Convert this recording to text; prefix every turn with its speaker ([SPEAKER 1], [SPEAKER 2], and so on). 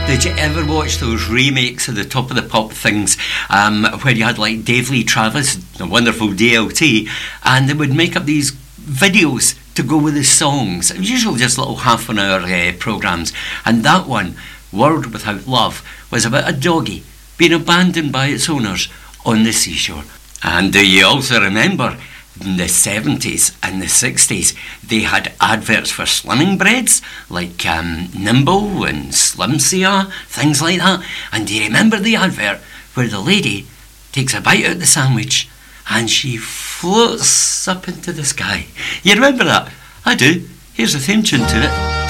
[SPEAKER 1] Did you ever watch those remakes of the Top of the Pop things where you had like Dave Lee Travis, the wonderful DLT, and they would make up these videos to go with the songs? It was usually just little half an hour programmes, and that one, World Without Love, was about a doggy being abandoned by its owners on the seashore. And do you also remember in the 70s and the 60s they had adverts for slimming breads like Nimble and Slim Sia, things like that? And do you remember the advert where the lady takes a bite out of the sandwich and she floats up into the sky? You remember that? I do. Here's the theme tune to it.